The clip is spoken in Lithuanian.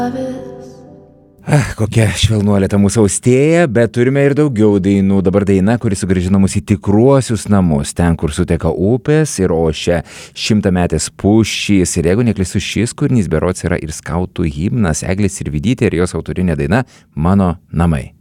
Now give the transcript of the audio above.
Kokia švelnuolė ta mūsų austėja, bet turime ir daugiau dainų. Dabar daina, kuri sugrąžino mus į tikruosius namus, ten, kur suteka upės ir ošia šimtametės pušys. Ir jeigu neklystu, šis kūrinys berods yra ir skautų himnas, Eglės Sirvydytė ir jos autorinė daina Mano namai.